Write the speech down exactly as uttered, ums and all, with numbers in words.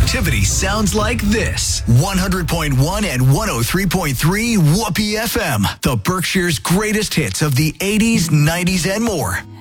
activity sounds like this. one hundred point one and one oh three point three Whoopee F M. The Berkshire's greatest hits of the eighties, nineties, and more.